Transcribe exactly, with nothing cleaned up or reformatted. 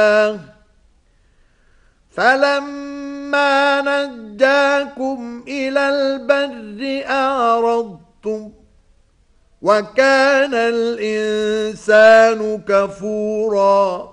فلما نجاكم إلى البر أعرضتم وكان الإنسان كفورا